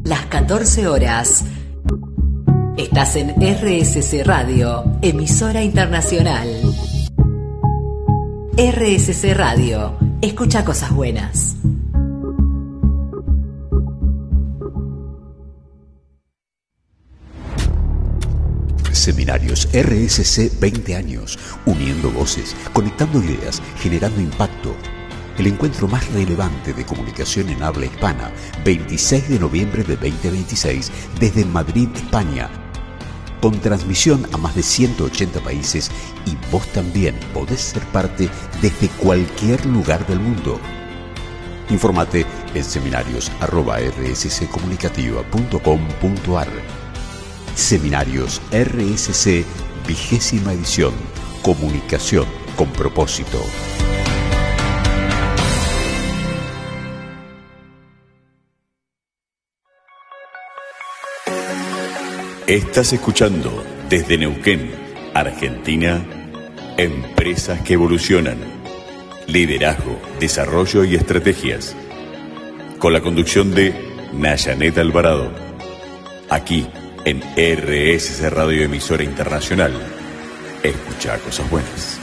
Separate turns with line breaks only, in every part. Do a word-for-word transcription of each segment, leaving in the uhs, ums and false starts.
Las catorce horas. Estás en R S C Radio, emisora internacional. R S C Radio, escucha cosas buenas.
Seminarios R S C veinte años, uniendo voces, conectando ideas, generando impacto. El encuentro más relevante de comunicación en habla hispana, veintiséis de noviembre de veinte veintiséis, desde Madrid, España. Con transmisión a más de ciento ochenta países y vos también podés ser parte desde cualquier lugar del mundo. Infórmate en seminarios arroba r s c comunicativa punto com punto a r. Seminarios R S C, vigésima edición. Comunicación con propósito.
Estás escuchando desde Neuquén, Argentina, Empresas que Evolucionan. Liderazgo, desarrollo y estrategias. Con la conducción de Nayanet Alvarado. Aquí en R S C Radio, emisora internacional. Escucha cosas buenas.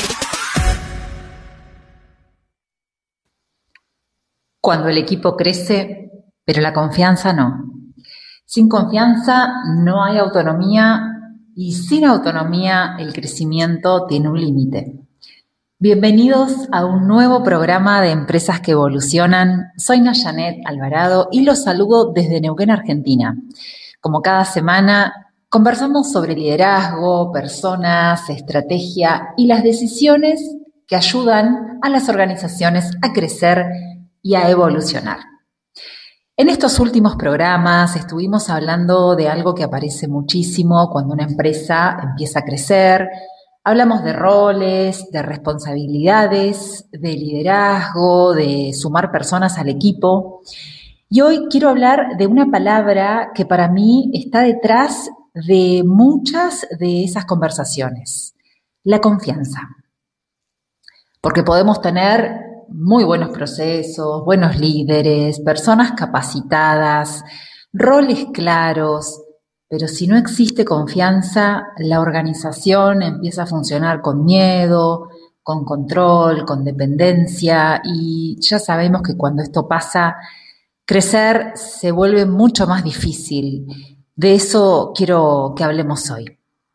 Cuando el equipo crece, pero la confianza no. Sin confianza no hay autonomía y sin autonomía el crecimiento tiene un límite. Bienvenidos a un nuevo programa de Empresas que Evolucionan. Soy Nayanet Alvarado y los saludo desde Neuquén, Argentina. Como cada semana, conversamos sobre liderazgo, personas, estrategia y las decisiones que ayudan a las organizaciones a crecer y a evolucionar. En estos últimos programas estuvimos hablando de algo que aparece muchísimo cuando una empresa empieza a crecer. Hablamos de roles, de responsabilidades, de liderazgo, de sumar personas al equipo. Y hoy quiero hablar de una palabra que para mí está detrás de muchas de esas conversaciones: la confianza. Porque podemos tener muy buenos procesos, buenos líderes, personas capacitadas, roles claros, pero si no existe confianza, la organización empieza a funcionar con miedo, con control, con dependencia, y ya sabemos que cuando esto pasa, crecer se vuelve mucho más difícil. De eso quiero que hablemos hoy.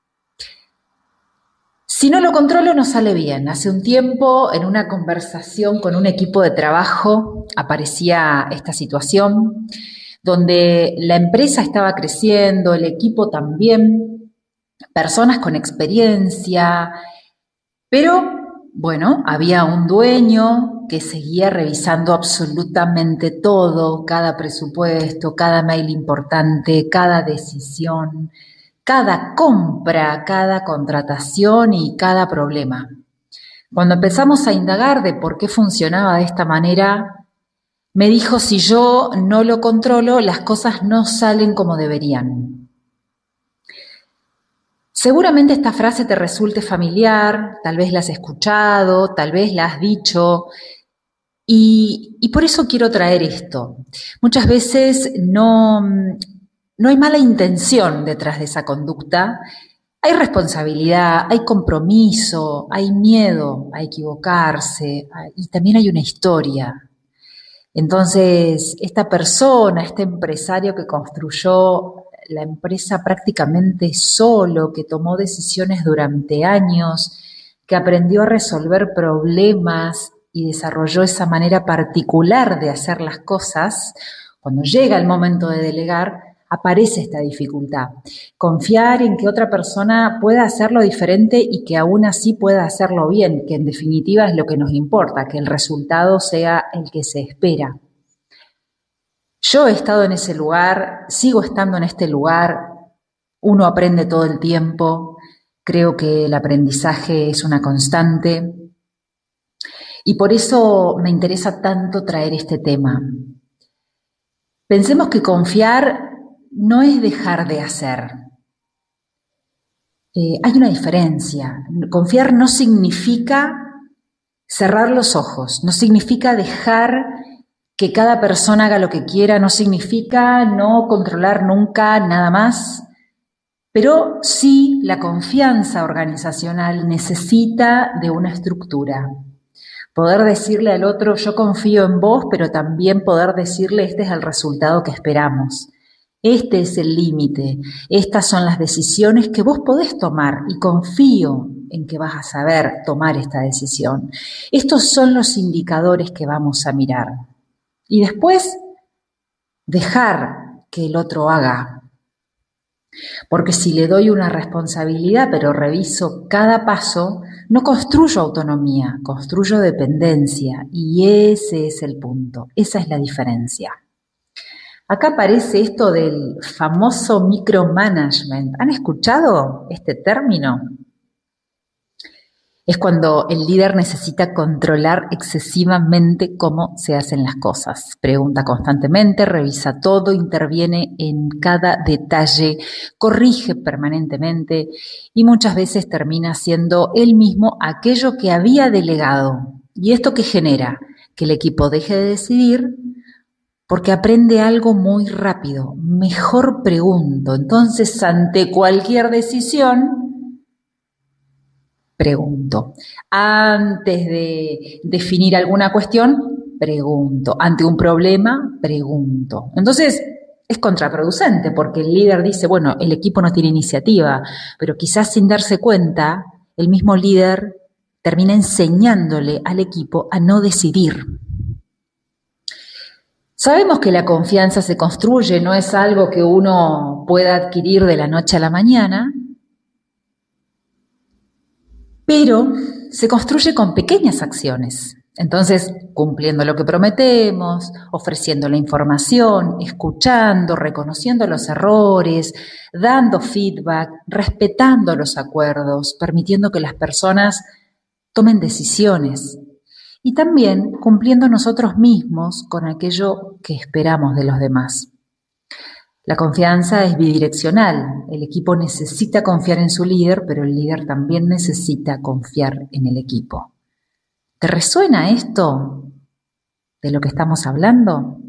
Si no lo controlo, no sale bien. Hace un tiempo, en una conversación con un equipo de trabajo, aparecía esta situación donde la empresa estaba creciendo, el equipo también, personas con experiencia, pero, bueno, había un dueño que seguía revisando absolutamente todo, cada presupuesto, cada mail importante, cada decisión, cada compra, cada contratación y cada problema. Cuando empezamos a indagar de por qué funcionaba de esta manera, me dijo: si yo no lo controlo, las cosas no salen como deberían. Seguramente esta frase te resulte familiar, tal vez la has escuchado, tal vez la has dicho, y, y por eso quiero traer esto. Muchas veces no... No hay mala intención detrás de esa conducta, hay responsabilidad, hay compromiso, hay miedo a equivocarse y también hay una historia. Entonces, esta persona, este empresario que construyó la empresa prácticamente solo, que tomó decisiones durante años, que aprendió a resolver problemas y desarrolló esa manera particular de hacer las cosas, cuando llega el momento de delegar, aparece esta dificultad. Confiar en que otra persona pueda hacerlo diferente y que aún así pueda hacerlo bien, que en definitiva es lo que nos importa, que el resultado sea el que se espera. Yo he estado en ese lugar, sigo estando en este lugar, uno aprende todo el tiempo, creo que el aprendizaje es una constante y por eso me interesa tanto traer este tema. Pensemos que confiar no es dejar de hacer. Eh, hay una diferencia. Confiar no significa cerrar los ojos, no significa dejar Que cada persona haga lo que quiera no significa no controlar nunca nada más, pero sí la confianza organizacional necesita de una estructura. Poder decirle al otro, yo confío en vos, pero también poder decirle, este es el resultado que esperamos. Este es el límite, estas son las decisiones que vos podés tomar y confío en que vas a saber tomar esta decisión. Estos son los indicadores que vamos a mirar. Y después, dejar que el otro haga. Porque si le doy una responsabilidad, pero reviso cada paso, no construyo autonomía, construyo dependencia. Y ese es el punto, esa es la diferencia. Acá aparece esto del famoso micromanagement. ¿Han escuchado este término? Es cuando el líder necesita controlar excesivamente cómo se hacen las cosas. Pregunta constantemente, revisa todo, interviene en cada detalle, corrige permanentemente y muchas veces termina siendo él mismo aquello que había delegado. ¿Y esto qué genera? Que el equipo deje de decidir porque aprende algo muy rápido. Mejor pregunto. Entonces, ante cualquier decisión, pregunto. Antes de definir alguna cuestión, pregunto. Ante un problema, pregunto. Entonces, es contraproducente porque el líder dice, bueno, el equipo no tiene iniciativa, pero quizás sin darse cuenta, el mismo líder termina enseñándole al equipo a no decidir. Sabemos que la confianza se construye, no es algo que uno pueda adquirir de la noche a la mañana, pero se construye con pequeñas acciones. Entonces, cumpliendo lo que prometemos, ofreciendo la información, escuchando, reconociendo los errores, dando feedback, respetando los acuerdos, permitiendo que las personas tomen decisiones. Y también cumpliendo nosotros mismos con aquello que esperamos de los demás. La confianza es bidireccional. El equipo necesita confiar en su líder, pero el líder también necesita confiar en el equipo. ¿Te resuena esto de lo que estamos hablando?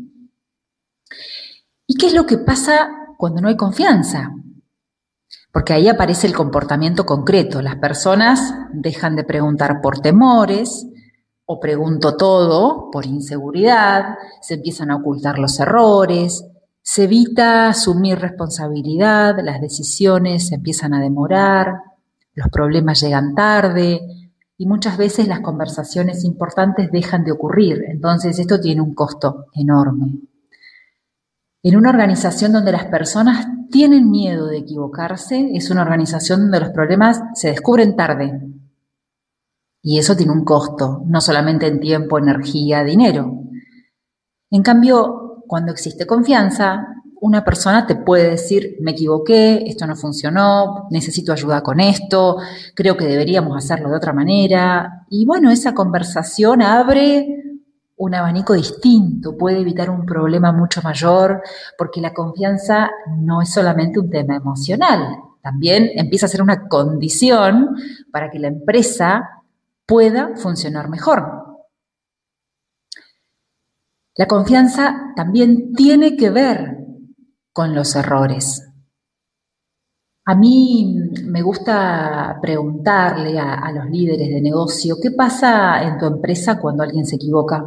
¿Y qué es lo que pasa cuando no hay confianza? Porque ahí aparece el comportamiento concreto. Las personas dejan de preguntar por temores, o pregunto todo por inseguridad, se empiezan a ocultar los errores, se evita asumir responsabilidad, las decisiones se empiezan a demorar, los problemas llegan tarde y muchas veces las conversaciones importantes dejan de ocurrir. Entonces esto tiene un costo enorme. En una organización donde las personas tienen miedo de equivocarse, es una organización donde los problemas se descubren tarde. Y eso tiene un costo, no solamente en tiempo, energía, dinero. En cambio, cuando existe confianza, una persona te puede decir, me equivoqué, esto no funcionó, necesito ayuda con esto, creo que deberíamos hacerlo de otra manera. Y bueno, esa conversación abre un abanico distinto, puede evitar un problema mucho mayor, porque la confianza no es solamente un tema emocional, también empieza a ser una condición para que la empresa pueda funcionar mejor. La confianza también tiene que ver con los errores. A mí me gusta preguntarle a, a los líderes de negocio, ¿qué pasa en tu empresa cuando alguien se equivoca?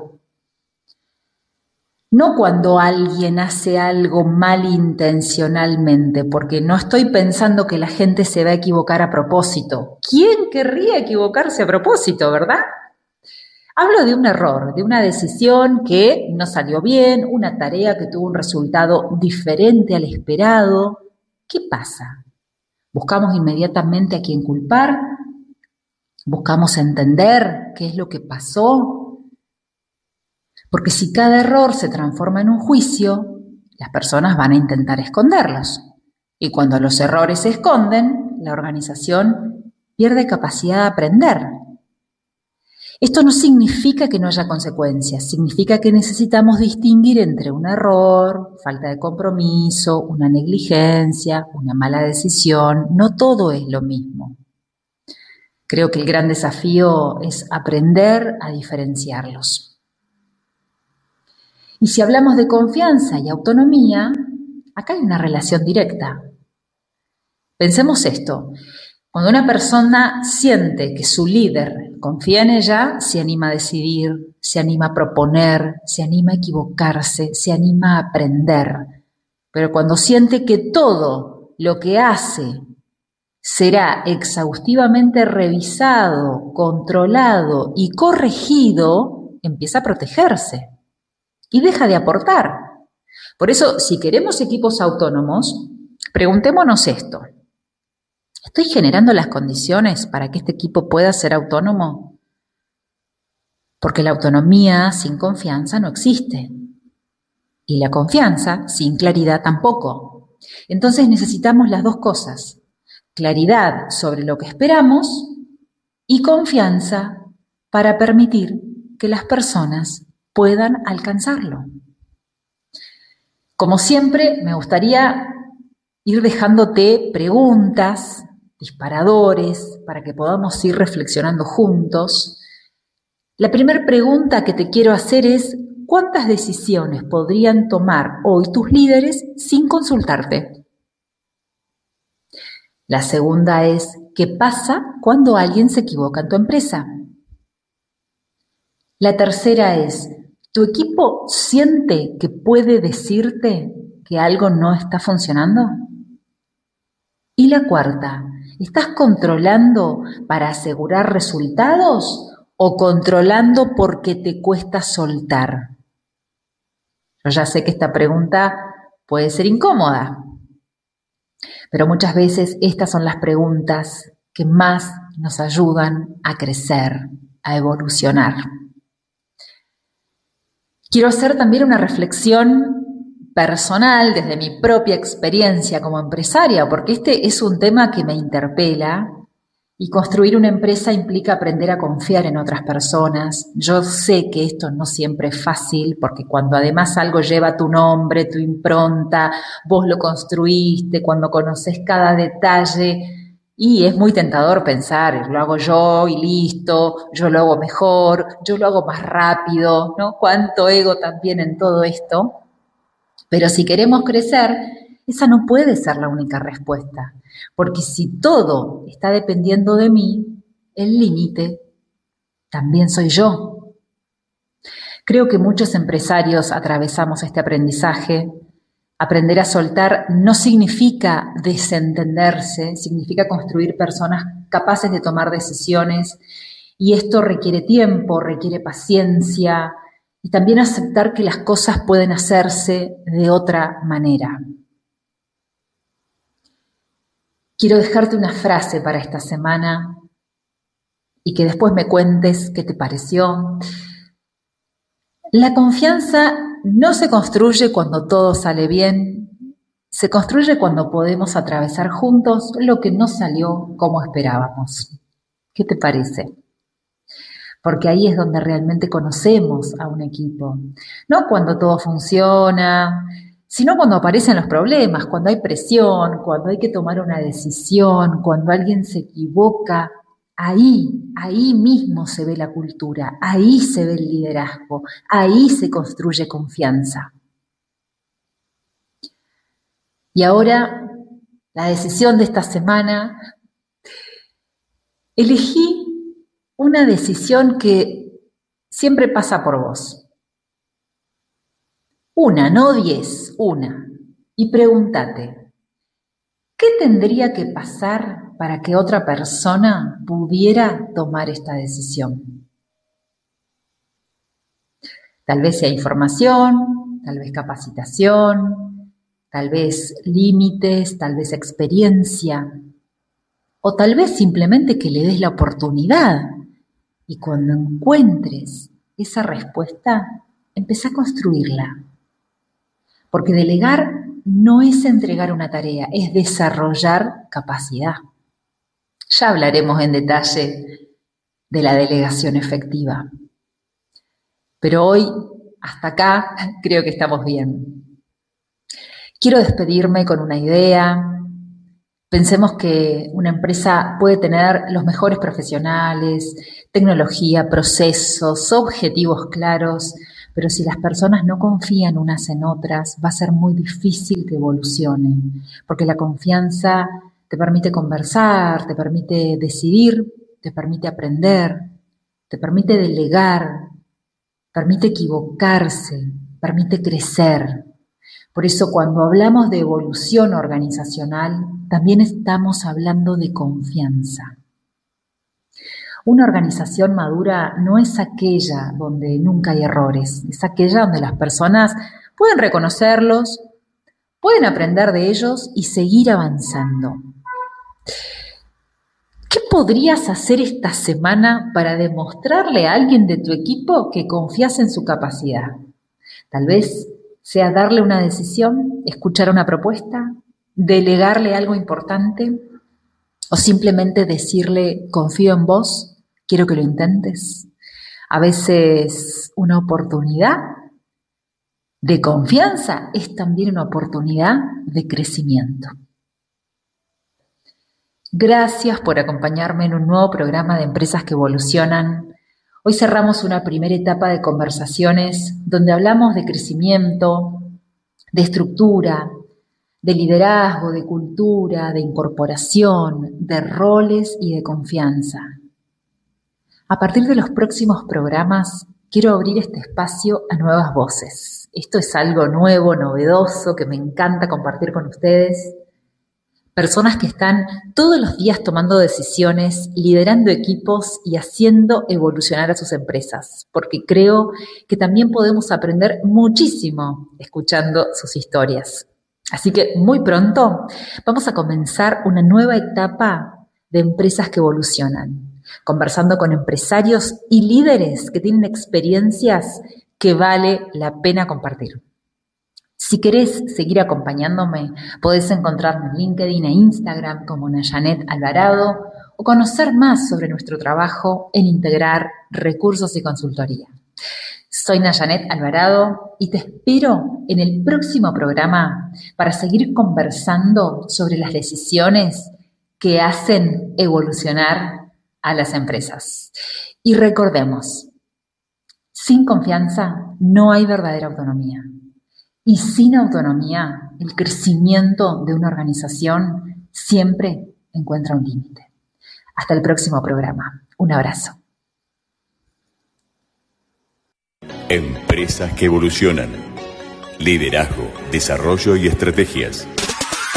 No cuando alguien hace algo malintencionalmente, porque no estoy pensando que la gente se va a equivocar a propósito. ¿Quién querría equivocarse a propósito, verdad? Hablo de un error, de una decisión que no salió bien, una tarea que tuvo un resultado diferente al esperado. ¿Qué pasa? ¿Buscamos inmediatamente a quién culpar? ¿Buscamos entender qué es lo que pasó? Porque si cada error se transforma en un juicio, las personas van a intentar esconderlos. Y cuando los errores se esconden, la organización pierde capacidad de aprender. Esto no significa que no haya consecuencias, significa que necesitamos distinguir entre un error, falta de compromiso, una negligencia, una mala decisión. No todo es lo mismo. Creo que el gran desafío es aprender a diferenciarlos. Y si hablamos de confianza y autonomía, acá hay una relación directa. Pensemos esto. Cuando una persona siente que su líder confía en ella, se anima a decidir, se anima a proponer, se anima a equivocarse, se anima a aprender. Pero cuando siente que todo lo que hace será exhaustivamente revisado, controlado y corregido, empieza a protegerse y deja de aportar. Por eso, si queremos equipos autónomos, preguntémonos esto. ¿Estoy generando las condiciones para que este equipo pueda ser autónomo? Porque la autonomía sin confianza no existe. Y la confianza sin claridad tampoco. Entonces necesitamos las dos cosas. Claridad sobre lo que esperamos y confianza para permitir que las personas puedan alcanzarlo. Como siempre, me gustaría ir dejándote preguntas, disparadores, para que podamos ir reflexionando juntos. La primera pregunta que te quiero hacer es, ¿cuántas decisiones podrían tomar hoy tus líderes sin consultarte? La segunda es, ¿qué pasa cuando alguien se equivoca en tu empresa? La tercera es, ¿tu equipo siente que puede decirte que algo no está funcionando? Y la cuarta, ¿estás controlando para asegurar resultados o controlando porque te cuesta soltar? Yo ya sé que esta pregunta puede ser incómoda, pero muchas veces estas son las preguntas que más nos ayudan a crecer, a evolucionar. Quiero hacer también una reflexión personal desde mi propia experiencia como empresaria, porque este es un tema que me interpela y construir una empresa implica aprender a confiar en otras personas. Yo sé que esto no siempre es fácil, porque cuando además algo lleva tu nombre, tu impronta, vos lo construiste, cuando conoces cada detalle, y es muy tentador pensar, lo hago yo y listo, yo lo hago mejor, yo lo hago más rápido, ¿no? Cuánto ego también en todo esto. Pero si queremos crecer, esa no puede ser la única respuesta, porque si todo está dependiendo de mí, el límite también soy yo. Creo que muchos empresarios atravesamos este aprendizaje. Aprender a soltar no significa desentenderse, significa construir personas capaces de tomar decisiones, y esto requiere tiempo, requiere paciencia, y también aceptar que las cosas pueden hacerse de otra manera. Quiero dejarte una frase para esta semana y que después me cuentes qué te pareció. La confianza no se construye cuando todo sale bien, se construye cuando podemos atravesar juntos lo que no salió como esperábamos. ¿Qué te parece? Porque ahí es donde realmente conocemos a un equipo. No cuando todo funciona, sino cuando aparecen los problemas, cuando hay presión, cuando hay que tomar una decisión, cuando alguien se equivoca. Ahí, ahí mismo se ve la cultura, ahí se ve el liderazgo, ahí se construye confianza. Y ahora, la decisión de esta semana, elegí una decisión que siempre pasa por vos. Una, no diez, una. Y pregúntate, ¿qué tendría que pasar para que otra persona pudiera tomar esta decisión? Tal vez sea información, tal vez capacitación, tal vez límites, tal vez experiencia, o tal vez simplemente que le des la oportunidad. Y cuando encuentres esa respuesta, empecé a construirla. Porque delegar no es entregar una tarea, es desarrollar capacidad. Ya hablaremos en detalle de la delegación efectiva. Pero hoy, hasta acá, creo que estamos bien. Quiero despedirme con una idea. Pensemos que una empresa puede tener los mejores profesionales, tecnología, procesos, objetivos claros, Pero si las personas no confían unas en otras, va a ser muy difícil que evolucionen, porque la confianza te permite conversar, te permite decidir, te permite aprender, te permite delegar, permite equivocarse, permite crecer. Por eso cuando hablamos de evolución organizacional, también estamos hablando de confianza. Una organización madura no es aquella donde nunca hay errores, es aquella donde las personas pueden reconocerlos, pueden aprender de ellos y seguir avanzando. ¿Qué podrías hacer esta semana para demostrarle a alguien de tu equipo que confías en su capacidad? Tal vez sea darle una decisión, escuchar una propuesta, delegarle algo importante o simplemente decirle confío en vos, quiero que lo intentes. A veces una oportunidad de confianza es también una oportunidad de crecimiento. Gracias por acompañarme en un nuevo programa de Empresas que Evolucionan. Hoy cerramos una primera etapa de conversaciones donde hablamos de crecimiento, de estructura, de liderazgo, de cultura, de incorporación, de roles y de confianza. A partir de los próximos programas, quiero abrir este espacio a nuevas voces. Esto es algo nuevo, novedoso, que me encanta compartir con ustedes. Personas que están todos los días tomando decisiones, liderando equipos y haciendo evolucionar a sus empresas, porque creo que también podemos aprender muchísimo escuchando sus historias. Así que muy pronto vamos a comenzar una nueva etapa de Empresas que Evolucionan, conversando con empresarios y líderes que tienen experiencias que vale la pena compartir. Si querés seguir acompañándome, podés encontrarme en LinkedIn e Instagram como Nayanet Alvarado o conocer más sobre nuestro trabajo en integrar recursos y consultoría. Soy Nayanet Alvarado y te espero en el próximo programa para seguir conversando sobre las decisiones que hacen evolucionar a las empresas. Y recordemos, sin confianza no hay verdadera autonomía. Y sin autonomía, el crecimiento de una organización siempre encuentra un límite. Hasta el próximo programa. Un abrazo.
Empresas que evolucionan. Liderazgo, desarrollo y estrategias.